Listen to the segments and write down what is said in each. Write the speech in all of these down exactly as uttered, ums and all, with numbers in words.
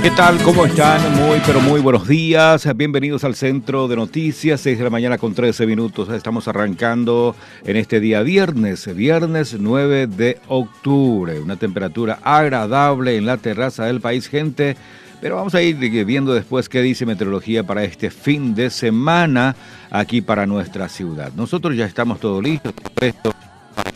¿Qué tal? ¿Cómo están? Muy, pero muy buenos días. Bienvenidos al Centro de Noticias, seis de la mañana con trece minutos. Estamos arrancando en este día viernes, viernes nueve de octubre. Una temperatura agradable en la terraza del país, gente. Pero vamos a ir viendo después qué dice meteorología para este fin de semana aquí para nuestra ciudad. Nosotros ya estamos todos listos para esto, para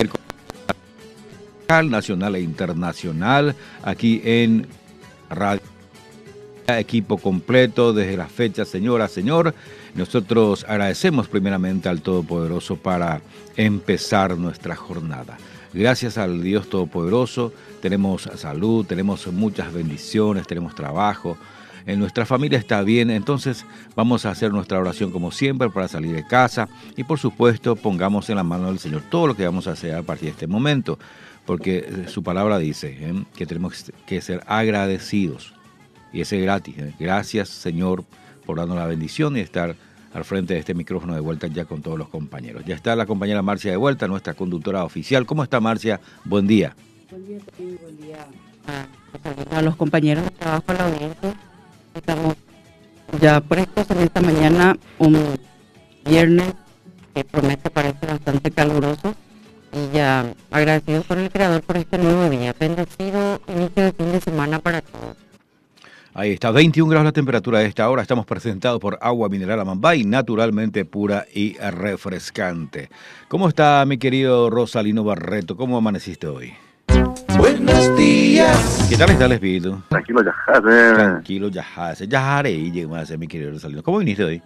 el nacional e internacional, aquí en Radio. Equipo completo desde la fecha, señora, señor. Nosotros agradecemos primeramente al Todopoderoso para empezar nuestra jornada. Gracias al Dios Todopoderoso tenemos salud, tenemos muchas bendiciones, tenemos trabajo, en nuestra familia está bien. Entonces vamos a hacer nuestra oración como siempre para salir de casa y por supuesto pongamos en la mano del Señor todo lo que vamos a hacer a partir de este momento, porque su palabra dice ¿eh? que tenemos que ser agradecidos. Y ese es gratis. ¿eh? Gracias, Señor, por darnos la bendición y estar al frente de este micrófono de vuelta ya con todos los compañeros. Ya está la compañera Marcia de vuelta, nuestra conductora oficial. ¿Cómo está, Marcia? Buen día. Buen día, también, buen día a, a los compañeros de trabajo, a la audiencia. Estamos ya prestos en esta mañana, un viernes que promete parece bastante caluroso. Y ya agradecidos por el Creador por este nuevo día. Bendecido inicio de fin de semana para todos. Ahí está, veintiún grados la temperatura de esta hora. Estamos presentados por Agua Mineral Amambay, naturalmente pura y refrescante. ¿Cómo está mi querido Rosalino Barreto? ¿Cómo amaneciste hoy? Buenos días. ¿Qué tal está el espíritu? Tranquilo, Yajase. Tranquilo, Yajase. Yajare y llegamos a mi querido Rosalino. ¿Cómo viniste hoy?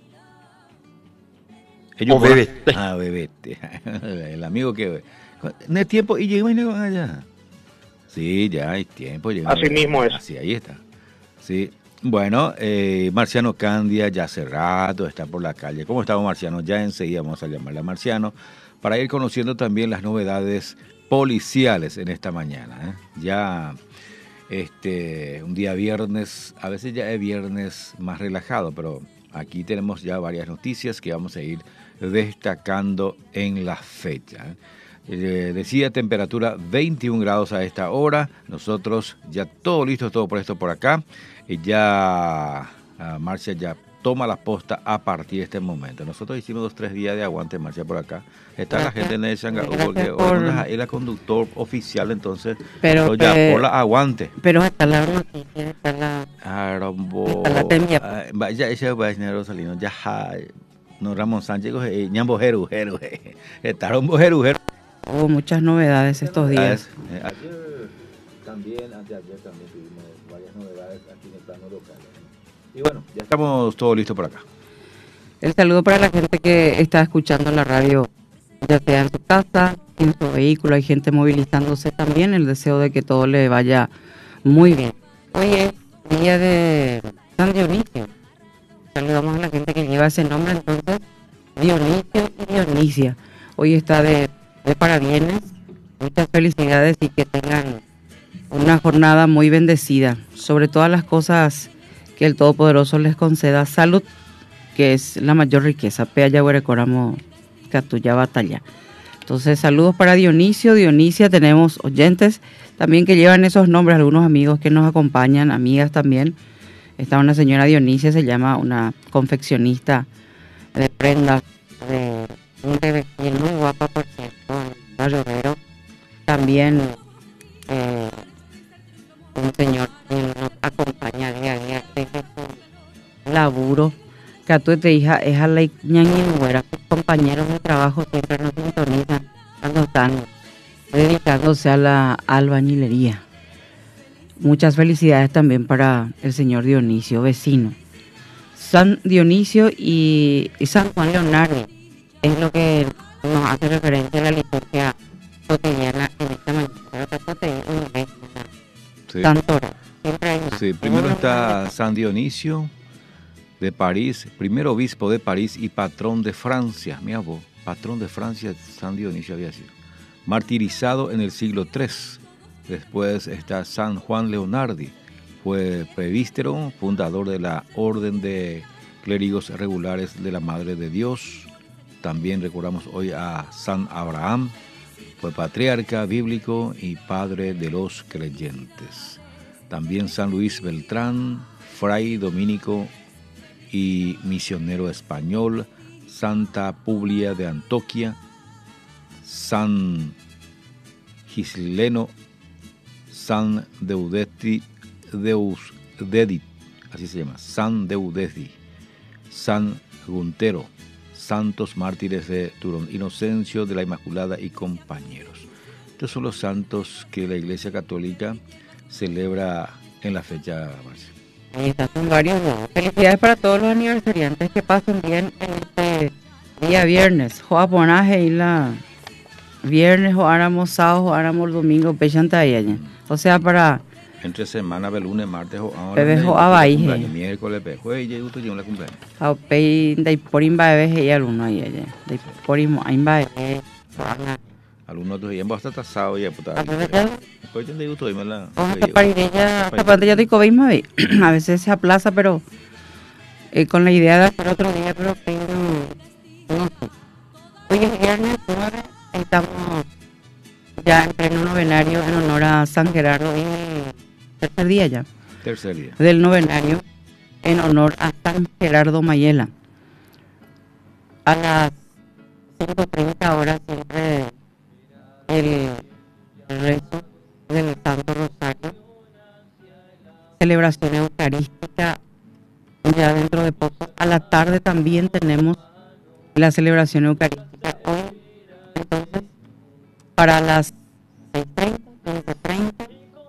Oh, bebete. Ah, bebete. El amigo que... ¿No es tiempo? Y llegamos allá. Sí, ya hay tiempo. Así mismo es. Así, ahí está. Sí, bueno, eh, Marciano Candia ya hace rato está por la calle. ¿Cómo estamos, Marciano? Ya enseguida vamos a llamarle a Marciano para ir conociendo también las novedades policiales en esta mañana. ¿eh? Ya este un día viernes, a veces ya es viernes más relajado, pero aquí tenemos ya varias noticias que vamos a ir destacando en la fecha. ¿eh? Eh, decía temperatura veintiún grados a esta hora. Nosotros ya todo listo, todo por esto por acá. Y ya uh, Marcia ya toma la posta a partir de este momento. Nosotros hicimos dos, tres días de aguante, Marcia, por acá. Está gracias. La gente en el Shanghái, porque por... es el conductor oficial, entonces pero ya que... por la aguante. Pero está la noticia, está la... Arombo... Está la temia. Vaya, ese va a ser Rosalino. Ya, no, Ramón Sánchez, ñambo jeru, jeru, está rombo jeru, jeru. Hubo muchas novedades estos días. Ayer también, anteayer también tuvimos varias novedades aquí en el plano local. Y bueno, ya estamos todos listos por acá. El saludo para la gente que está escuchando la radio, ya sea en su casa, en su vehículo. Hay gente movilizándose también. El deseo de que todo le vaya muy bien. Hoy es día de San Dionisio. Saludamos a la gente que lleva ese nombre, entonces, Dionisio y Dionisia. Hoy está de... de parabienes, muchas felicidades y que tengan una jornada muy bendecida. Sobre todas las cosas, que el Todopoderoso les conceda salud, que es la mayor riqueza. Pea ya huerecoramo catuya batalla. Entonces, saludos para Dionisio, Dionisia. Tenemos oyentes también que llevan esos nombres, algunos amigos que nos acompañan, amigas también. Está una señora Dionisia, se llama una confeccionista de prendas de un revestir muy guapa, por cierto, en Barrio Obrero. También eh, un señor que nos acompaña día a día desde su laburo. Que a tu hija es a la ñañinuera, sus compañeros de trabajo siempre nos sintonizan cuando están dedicándose a la albañilería. Muchas felicidades también para el señor Dionisio, vecino. San Dionisio y, y San Juan Leonardo es lo que nos hace referencia a la liturgia cotidiana en esta mañana. Pero que te digo una vez, sí. Santora. Siempre hay una. Sí, primero está San Dionisio de París, primer obispo de París y patrón de Francia. Mira vos, patrón de Francia, San Dionisio había sido. Martirizado en el siglo tercero. Después está San Juan Leonardi, fue presbítero, fundador de la Orden de Clérigos Regulares de la Madre de Dios. También recordamos hoy a San Abraham, fue patriarca bíblico y padre de los creyentes. También San Luis Beltrán, fray dominico y misionero español, Santa Publia de Antoquia, San Gisleno, San Deudeti, Deusdedit, así se llama, San Deudedi, San Guntero, santos mártires de Turón, Inocencio de la Inmaculada y compañeros. Estos son los santos que la Iglesia Católica celebra en la fecha, Marcia. Estas son varios, ¿no? Felicidades para todos los aniversariantes, que pasen bien en este día viernes. Joa ponaje y la viernes o áramos sábado o áramos domingo pechanta ahí. O sea, para entre semana, el lunes, martes o ahora. Bebé o abaije. Miércoles, jueves y justo yo la cumpleaños. A pei de porimba bebé y alumno ahí allá. De porimo aimba bebé. Algunos otros días basta tasado ya puta. Pues yo te gusto y me la. Esta pantalla de COVID ahí. A veces se aplaza, pero eh, con la idea de hacer otro día, pero tengo no sé. Hoy es viernes nueve, estamos ya en pleno novenario en honor a San Gerardo y tercer día ya. Tercer día. Del novenario en honor a San Gerardo Mayela. A las cinco treinta horas siempre el rezo del Santo Rosario, celebración eucarística ya dentro de poco. A la tarde también tenemos la celebración eucarística hoy. Entonces, para las seis treinta, quince treinta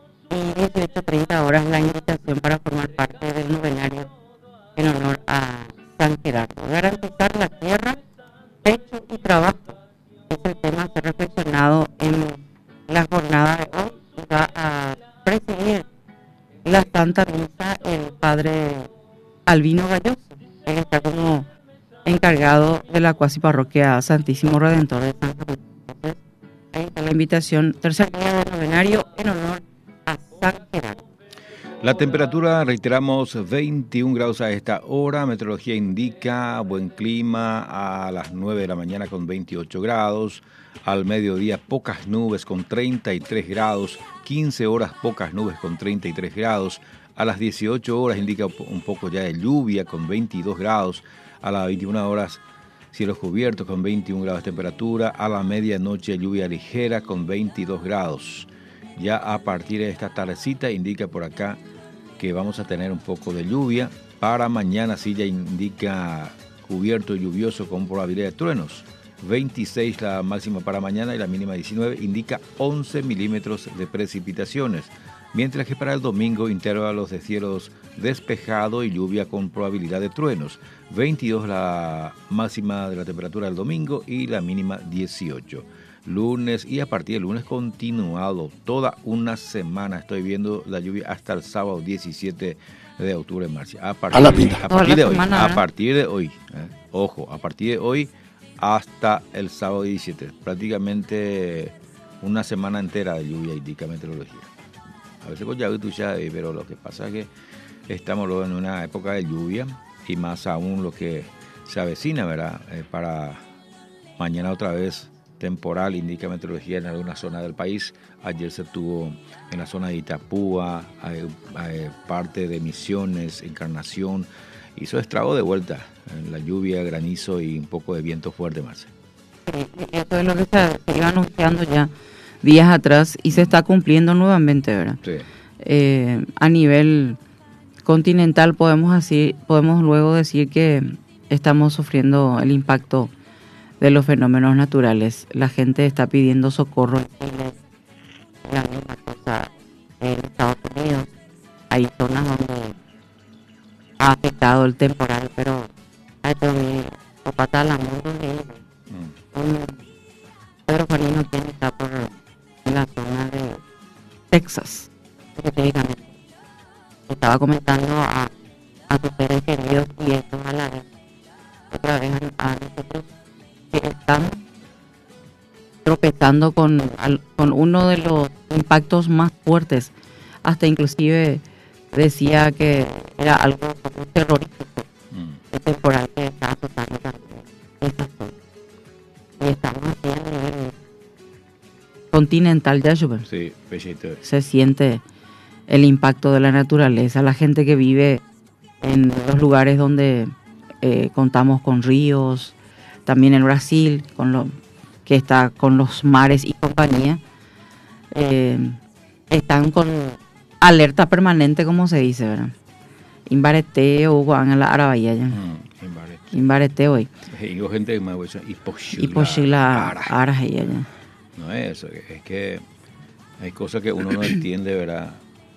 y dieciocho treinta horas la invitación para formar parte del novenario en honor a San Gerardo. Garantizar la tierra, techo y trabajo es el tema que ha reflexionado en la jornada de hoy. Va a presidir la Santa Misa el padre Albino Galloso. Él está como encargado de la cuasi parroquia Santísimo Redentor de Santa Cruz. Entonces, ahí está la invitación, tercer día del novenario en honor a San Gerardo. La temperatura, reiteramos, veintiún grados a esta hora. Meteorología indica buen clima a las nueve de la mañana con veintiocho grados. Al mediodía pocas nubes con treinta y tres grados. quince horas pocas nubes con treinta y tres grados. A las dieciocho horas indica un poco ya de lluvia con veintidós grados. A las veintiuna horas cielos cubiertos con veintiún grados de temperatura. A la medianoche lluvia ligera con veintidós grados. Ya a partir de esta tardecita indica por acá que vamos a tener un poco de lluvia. Para mañana sí ya indica cubierto y lluvioso con probabilidad de truenos. veintiséis la máxima para mañana y la mínima diecinueve, indica once milímetros de precipitaciones. Mientras que para el domingo intervalos de cielos despejado y lluvia con probabilidad de truenos. veintidós la máxima de la temperatura del domingo y la mínima dieciocho. Lunes y a partir del lunes continuado, toda una semana estoy viendo la lluvia hasta el sábado diecisiete de octubre en Marcia. A partir, a la pinta. A partir de hoy, semana, a partir de hoy, eh, ojo, a partir de hoy hasta el sábado diecisiete, prácticamente una semana entera de lluvia, indica meteorología. A veces con lluvia tú sabes, pero lo que pasa es que estamos luego en una época de lluvia y más aún lo que se avecina, ¿verdad? Eh, para mañana otra vez temporal, indica meteorología en alguna zona del país. Ayer se tuvo en la zona de Itapúa, eh, eh, parte de Misiones, Encarnación, hizo estrago de vuelta, eh, la lluvia, granizo y un poco de viento fuerte, Marce. Sí, eso es lo que se, se iba anunciando ya días atrás y se está cumpliendo nuevamente, ¿verdad? Sí. Eh, a nivel continental podemos así, podemos luego decir que estamos sufriendo el impacto de los fenómenos naturales. La gente está pidiendo socorro en Chile, la misma cosa en Estados Unidos. Hay zonas donde ha afectado el temporal, pero hay también Opatala, donde mm. Pedro Juanino tiene está por la zona de Texas, específicamente. Estaba comentando a, a sus seres queridos y eso a la vez, otra vez a, a nosotros que estamos tropezando con, al, con uno de los impactos más fuertes. Hasta inclusive decía que era algo terrorífico, mm. el temporal que está azotando esa zona. Y estamos así a nivel continental ya, super. Sí, se siente el impacto de la naturaleza, la gente que vive en los lugares donde eh, contamos con ríos, también en Brasil, con lo, que está con los mares y compañía, eh, están con alerta permanente, como se dice, ¿verdad? Imbarete o Juan a la Arabaya ya. Imbarete hoy. Y gente más y posible Arabaya ya. No es eso, es que hay cosas que uno no entiende, ¿verdad?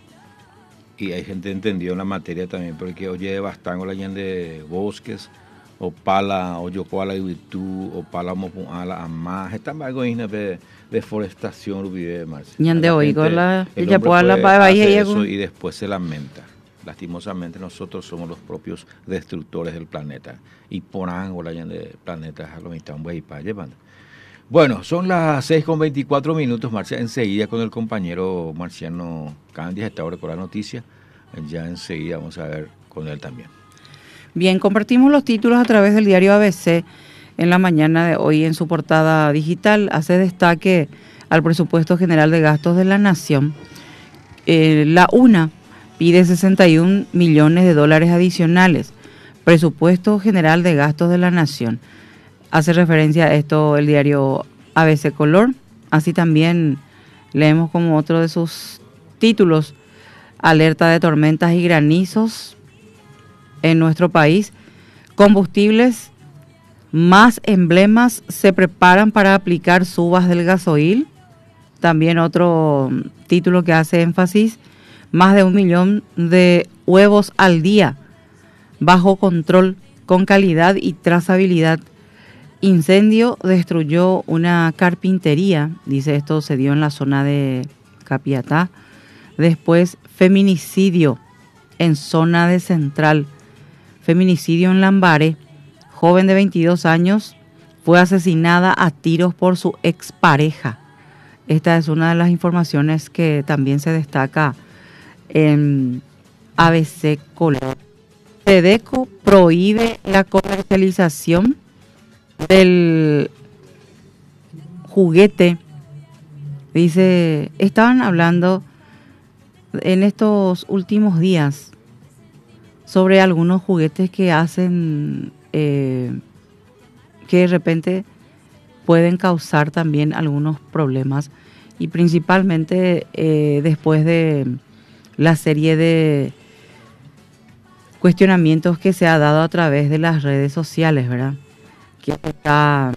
Y hay gente entendido en la materia también, porque oye bastante la gente de bosques, o pala, o yocoala y virtud, o pala mopuala, amás, están algo de deforestación, olvidé más. Ñande oigo la, ella puede hacer eso y después se lamenta. Lastimosamente nosotros somos los propios destructores del planeta. Y por ángulo la gente planetas a lo mitad y para llevar. Bueno, son las seis con veinticuatro minutos, Marcia, enseguida con el compañero Marciano Candia, esta hora con la noticia, ya enseguida vamos a ver con él también. Bien, compartimos los títulos a través del diario A B C en la mañana de hoy. En su portada digital hace destaque al presupuesto general de gastos de la Nación. Eh, la UNA pide sesenta y un millones de dólares adicionales, presupuesto general de gastos de la Nación. Hace referencia a esto el diario A B C Color. Así también leemos como otro de sus títulos, alerta de tormentas y granizos en nuestro país. Combustibles, más emblemas se preparan para aplicar subas del gasoil. También otro título que hace énfasis, más de un millón de huevos al día, bajo control, con calidad y trazabilidad. Incendio destruyó una carpintería, dice esto se dio en la zona de Capiatá. Después, feminicidio en zona de Central. Feminicidio en Lambaré. Joven de veintidós años fue asesinada a tiros por su expareja. Esta es una de las informaciones que también se destaca en A B C Color. SEDECO prohíbe la comercialización del juguete. Dice, estaban hablando en estos últimos días sobre algunos juguetes que hacen, eh, que de repente pueden causar también algunos problemas, y principalmente eh, después de la serie de cuestionamientos que se ha dado a través de las redes sociales, ¿verdad? Que está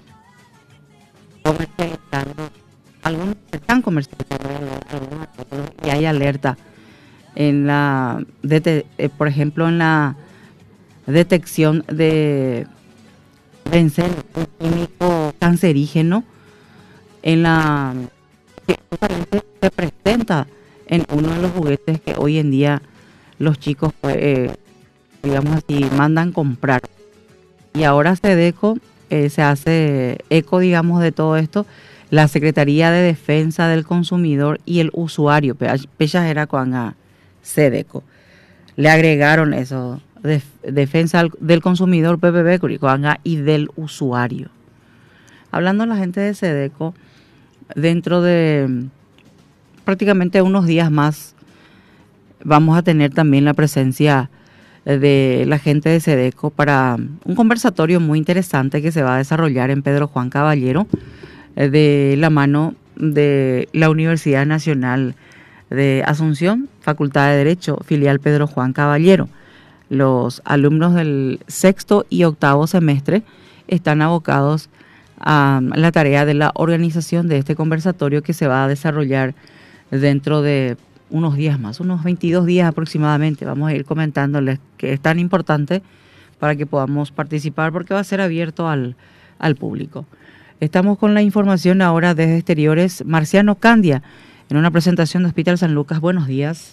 comercializando, algunos están comercializando algunos y hay alerta en la, de, eh, por ejemplo, en la detección de benceno, un químico cancerígeno, en la que justamente se presenta en uno de los juguetes que hoy en día los chicos, pues, eh, digamos así, mandan comprar. Y ahora SEDECO eh, se hace eco, digamos, de todo esto. La Secretaría de Defensa del Consumidor y el Usuario, Pecha era con SEDECO, le agregaron eso, de, Defensa del Consumidor, P P B, y del Usuario. Hablando la gente de SEDECO, dentro de prácticamente unos días más vamos a tener también la presencia de la gente de SEDECO para un conversatorio muy interesante que se va a desarrollar en Pedro Juan Caballero, de la mano de la Universidad Nacional de Asunción, Facultad de Derecho, filial Pedro Juan Caballero. Los alumnos del sexto y octavo semestre están abocados a la tarea de la organización de este conversatorio que se va a desarrollar dentro de unos días más, unos veintidós días aproximadamente. Vamos a ir comentándoles que es tan importante para que podamos participar, porque va a ser abierto al, al público. Estamos con la información ahora desde Exteriores. Marciano Candia, en una presentación de Hospital San Lucas. Buenos días.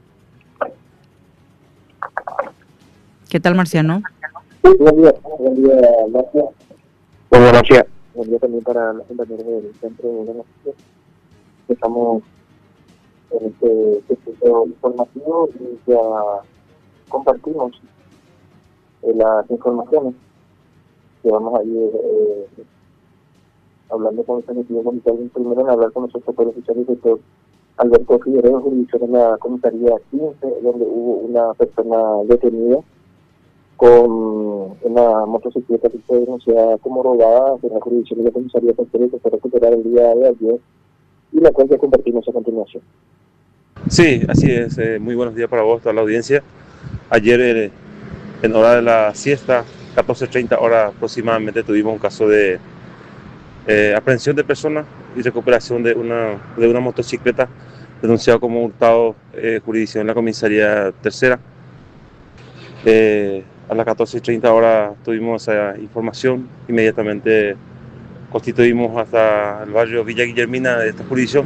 ¿Qué tal, Marciano? Buen día, buen día, Marcia. Muy buenos días. Buen día también para los compañeros del Centro de Noticias. Estamos en este circuito informativo y ya compartimos eh, las informaciones que vamos a ir eh, hablando con el Ejecutivo Comunitario, primero en hablar con los sectores oficiales del sector Alberto Figueredo, jurisdicción en la comisaría quince, donde hubo una persona detenida con una motocicleta que fue denunciada como robada en la jurisdicción de la comisaría tercera, que fue recuperada el día de ayer, y la cual ya compartimos a continuación. Sí, así es. Eh, muy buenos días para vos, toda la audiencia. Ayer, eh, en hora de la siesta, catorce treinta horas aproximadamente, tuvimos un caso de eh, aprehensión de personas y recuperación de una, de una motocicleta denunciado como hurtado, eh, jurisdicción en la comisaría tercera. Eh, a las catorce treinta horas tuvimos esa información, inmediatamente constituimos hasta el barrio Villa Guillermina de esta jurisdicción.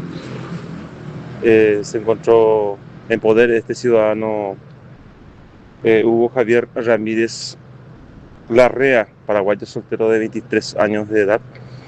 Eh, se encontró en poder de este ciudadano eh, Hugo Javier Ramírez Larrea, paraguayo soltero de veintitrés años de edad.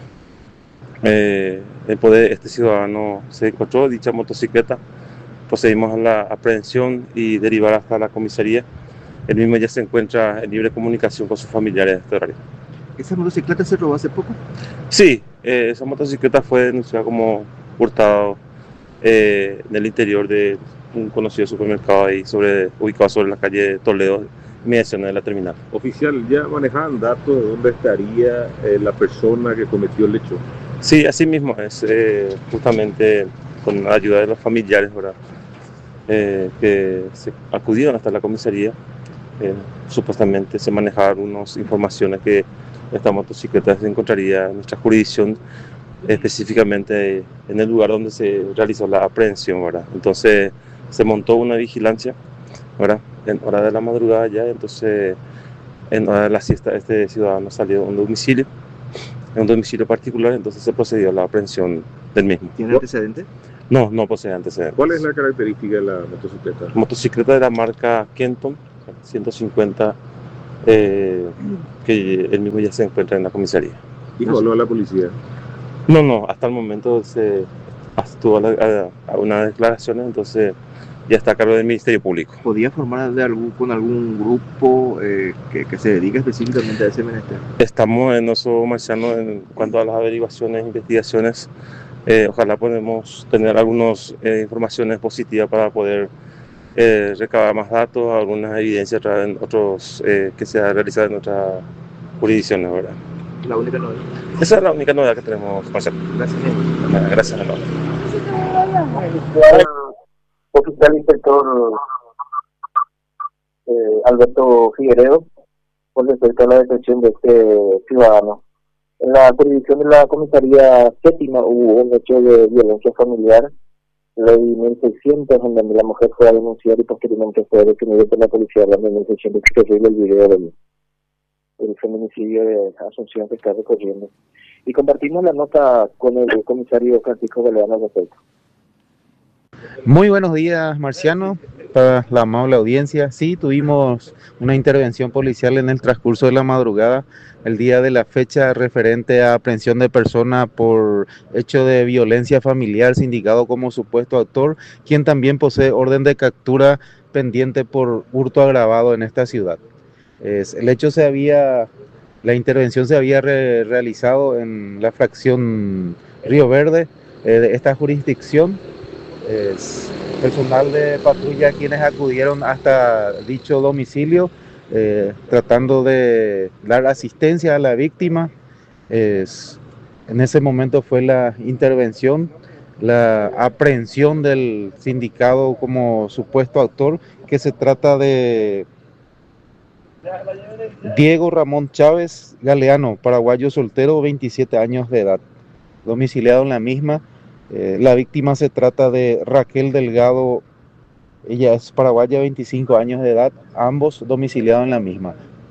Eh, en poder de este ciudadano se encontró dicha motocicleta, procedimos a la aprehensión y derivar hasta la comisaría. El mismo ya se encuentra en libre comunicación con sus familiares de este horario. ¿Esa motocicleta se robó hace poco? Sí, eh, esa motocicleta fue denunciada como hurtado eh, en el interior de un conocido supermercado ahí sobre, ubicado sobre la calle Toledo, inmediaciones de la terminal. Oficial, ¿ya manejaban datos de dónde estaría eh, la persona que cometió el hecho? Sí, así mismo es, eh, justamente con la ayuda de los familiares, ¿verdad? Eh, que se acudieron hasta la comisaría. Eh, supuestamente se manejaban unas informaciones que esta motocicleta se encontraría en nuestra jurisdicción, específicamente en el lugar donde se realizó la aprehensión, ¿verdad? Entonces se montó una vigilancia, ¿verdad? En hora de la madrugada ya, entonces en hora de la siesta este ciudadano salió de un domicilio, en un domicilio particular, entonces se procedió a la aprehensión del mismo. ¿Tiene antecedentes? No, no posee antecedentes. ¿Cuál es la característica de la motocicleta? Motocicleta de la marca Kenton, ciento cincuenta, eh, que él mismo ya se encuentra en la comisaría. ¿Y habló a la policía? No, no, hasta el momento se estuvo a, a, a unas declaraciones, entonces ya está a cargo del Ministerio Público. ¿Podía formar de algún, con algún grupo eh, que, que se dedique específicamente a ese menester? Estamos en oso marciano en cuanto a las averiguaciones, investigaciones. Eh, ojalá podamos tener algunas eh, informaciones positivas para poder eh, recabar más datos, algunas evidencias en otros eh, que se ha realizado en otras jurisdicciones, ¿verdad? La única novedad. Esa es la única novedad que tenemos, Marcelo. Gracias. Gracias, Alonso. Oficial inspector eh, Alberto Figueredo, por respecto a la detención de este ciudadano. En la jurisdicción de la comisaría séptima hubo un hecho de violencia familiar, ley mil seiscientos, en donde la mujer fue a denunciar y posteriormente fue detenida por la policía, hablando de mil seiscientos, que es el video del, del feminicidio de Asunción que está recorriendo. Y compartimos la nota con el comisario Francisco Galeano al respecto. Muy buenos días, Marciano, para la amable audiencia. Sí, tuvimos una intervención policial en el transcurso de la madrugada, el día de la fecha, referente a aprehensión de persona por hecho de violencia familiar, sindicado como supuesto autor, quien también posee orden de captura pendiente por hurto agravado en esta ciudad. Es, el hecho se había, la intervención se había re, realizado en la fracción Río Verde eh, de esta jurisdicción. Es personal de patrulla quienes acudieron hasta dicho domicilio eh, tratando de dar asistencia a la víctima. Es, en ese momento fue la intervención, la aprehensión del sindicado como supuesto autor, que se trata de Diego Ramón Chávez Galeano, paraguayo soltero, veintisiete años de edad, domiciliado en la misma. Eh, la víctima se trata de Raquel Delgado, ella es paraguaya, veinticinco años de edad, ambos domiciliados en la misma.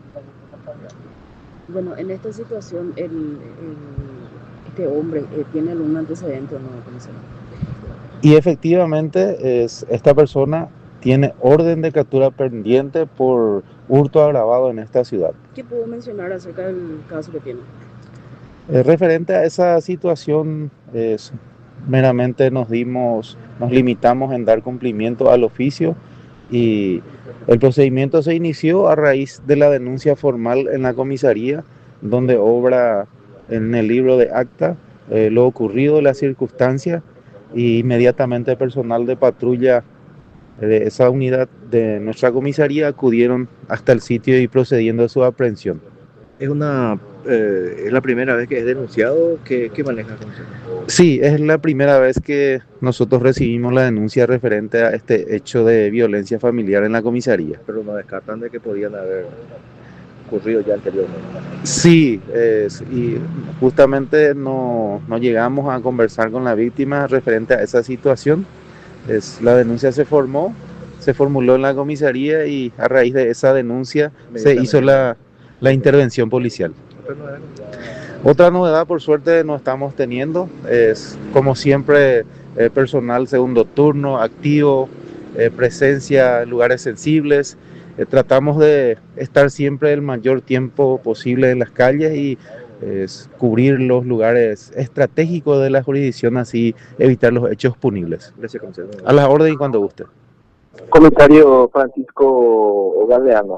Bueno, en esta situación, el, el, este hombre eh, ¿tiene algún antecedente o no? Y efectivamente, es, esta persona tiene orden de captura pendiente por hurto agravado en esta ciudad. ¿Qué puedo mencionar acerca del caso que tiene? Eh, referente a esa situación, es... meramente nos dimos, nos limitamos en dar cumplimiento al oficio y el procedimiento se inició a raíz de la denuncia formal en la comisaría, donde obra en el libro de acta eh, lo ocurrido, la circunstancia, y inmediatamente personal de patrulla de esa unidad de nuestra comisaría acudieron hasta el sitio y procediendo a su aprehensión. Es una eh, es la primera vez que es denunciado. ¿Qué, qué maneja con eso? Sí, es la primera vez que nosotros recibimos la denuncia referente a este hecho de violencia familiar en la comisaría. Pero no descartan de que podían haber ocurrido ya anteriormente. Sí, es, y justamente no, no llegamos a conversar con la víctima referente a esa situación. Es, la denuncia se formó, se formuló en la comisaría y a raíz de esa denuncia se hizo la, la intervención policial. Otra novedad, por suerte, no estamos teniendo. Es, como siempre, eh, personal segundo turno, activo, eh, presencia en lugares sensibles. Eh, tratamos de estar siempre el mayor tiempo posible en las calles y eh, cubrir los lugares estratégicos de la jurisdicción, así evitar los hechos punibles. Gracias, comisario. A las órdenes cuando guste. Comisario Francisco Galeano.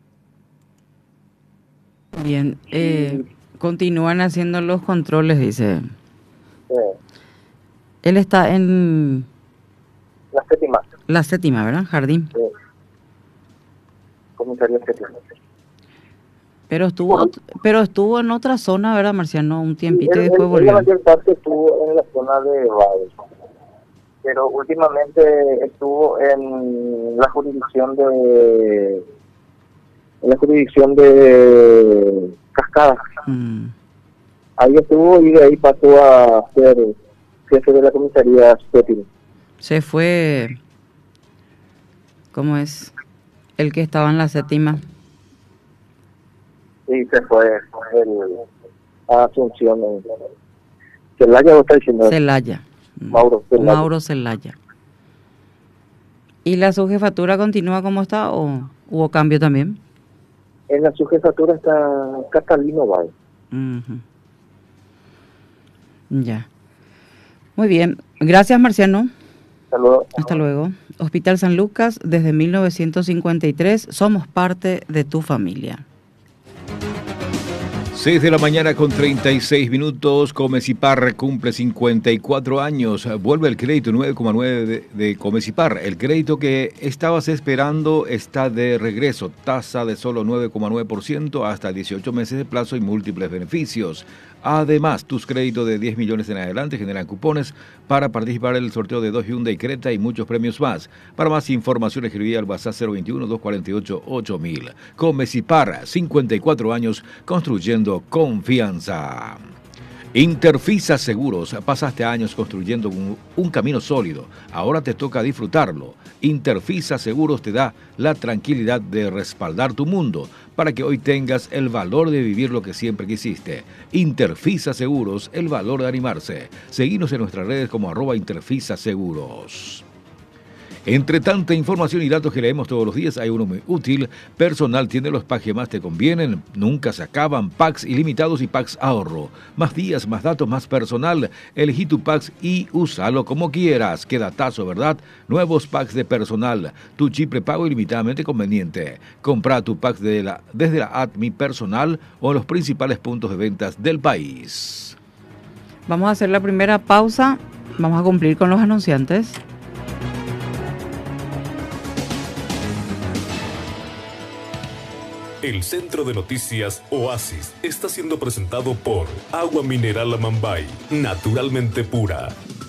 Bien, eh, continúan haciendo los controles, dice. Sí. Él está en La séptima. la séptima, ¿verdad? Jardín. Sí. Comisario séptima. Pero estuvo pero estuvo en otra zona, ¿verdad, Marciano? Un tiempito y Él- después él- volvió. La mayor parte estuvo en la zona de Valles, pero últimamente estuvo en la jurisdicción de en la jurisdicción de Cascada. Mm. Ahí estuvo y de ahí pasó a ser jefe de la comisaría séptima. Se fue, ¿cómo es? El que estaba en la séptima. Sí, se fue el, a Asunción. en- Celaya, ¿vos estás diciendo? Celaya. Mauro Celaya. Mauro Celaya. ¿Y la subjefatura continúa como está o hubo cambio también? En la subjefatura está Catalino Valle. Ujú. Ya. Muy bien. Gracias, Marciano. Saludos. Hasta luego. Hospital San Lucas, desde mil novecientos cincuenta y tres, somos parte de tu familia. seis de la mañana con treinta y seis minutos. Comecipar cumple cincuenta y cuatro años. Vuelve el crédito nueve coma nueve de, de Comecipar. El crédito que estabas esperando está de regreso. Tasa de solo nueve coma nueve por ciento hasta dieciocho meses de plazo y múltiples beneficios. Además, tus créditos de diez millones en adelante generan cupones para participar en el sorteo de dos Hyundai Creta y muchos premios más. Para más información, escribí al WhatsApp cero veintiuno, doscientos cuarenta y ocho, ocho mil. Comecipar, cincuenta y cuatro años construyendo confianza. Interfisa Seguros, pasaste años construyendo un, un camino sólido, ahora te toca disfrutarlo. Interfisa Seguros te da la tranquilidad de respaldar tu mundo para que hoy tengas el valor de vivir lo que siempre quisiste. Interfisa Seguros, el valor de animarse. Seguinos en nuestras redes como arroba Interfisa Seguros. Entre tanta información y datos que leemos todos los días, hay uno muy útil. Personal tiene los packs que más te convienen, nunca se acaban, packs ilimitados y packs ahorro. Más días, más datos, más personal. Elegí tu packs y úsalo como quieras. Qué datazo, ¿verdad? Nuevos packs de personal. Tu chip prepago ilimitadamente conveniente. Compra tu pack de la, desde la app Mi Personal o en los principales puntos de ventas del país. Vamos a hacer la primera pausa. Vamos a cumplir con los anunciantes. El Centro de Noticias Oasis está siendo presentado por Agua Mineral Amambay, naturalmente pura.